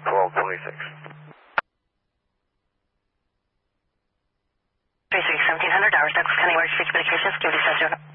1226. 1700 hours, Douglas County Emergency Communications, give me 7.